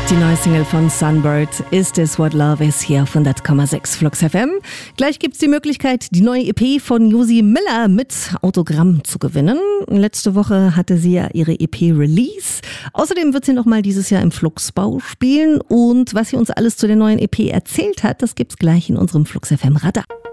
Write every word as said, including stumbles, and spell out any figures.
Die neue Single von Sunbird, Is This What Love Is, hier auf hundert Komma sechs Flux F M. Gleich gibt's die Möglichkeit, die neue E P von Josie Miller mit Autogramm zu gewinnen. Letzte Woche hatte sie ja ihre E P Release. Außerdem wird sie nochmal dieses Jahr im Fluxbau spielen. Und was sie uns alles zu der neuen E P erzählt hat, das gibt's gleich in unserem Flux F M Radar.